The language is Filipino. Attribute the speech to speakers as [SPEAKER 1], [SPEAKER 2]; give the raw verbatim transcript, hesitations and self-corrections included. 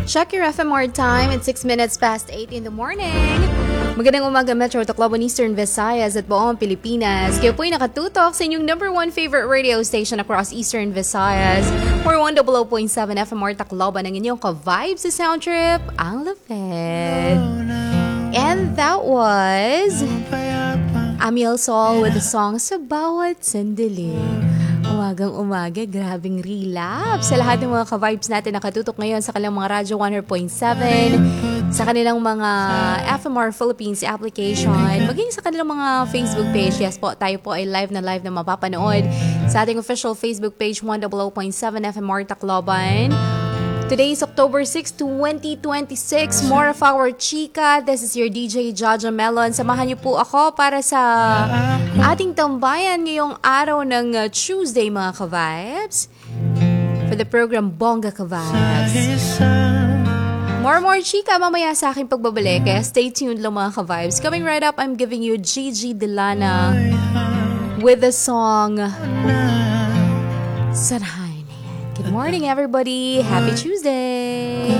[SPEAKER 1] Check your F M R time at six minutes past eight in the morning. Magandang umaga Metro, Tacloban, Eastern Visayas at buong Pilipinas. Kayo po'y nakatutok sa inyong number one favorite radio station across Eastern Visayas. For one hundred point seven F M R Tacloban ang inyong ka-vibe sa sound trip, ang Lafed. And that was Amiel Sol with the song Sa Bawat Sandali. Umagang umaga, grabing relapse sa lahat ng mga ka-vibes natin nakatutok ngayon sa kanilang mga radyo one hundred point seven, sa kanilang mga F M R Philippines application, maging sa kanilang mga Facebook page. Yes po, tayo po ay live na live na mapapanood sa ating official Facebook page one hundred point seven F M R Tacloban. Today is October sixth, twenty twenty-six. More of our chika. This is your D J Jaja Melon. Samahan niyo po ako para sa ating tambayan ngayong araw ng uh, Tuesday, mga ka-vibes. For the program Bongga Ka-Vibes. More more chika mamaya sa aking pagbabalik. Kaya stay tuned lang, mga ka-vibes. Coming right up, I'm giving you Gigi Delana with the song Sanahay. Good morning, everybody. Happy Tuesday.